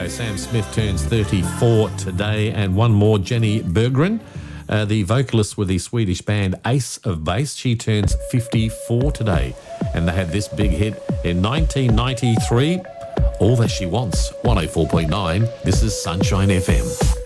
Sam Smith turns 34 today, and one more, Jenny Berggren, the vocalist with the Swedish band Ace of Base. She turns 54 today, and they had this big hit in 1993, All That She Wants. 104.9, this is Sunshine FM.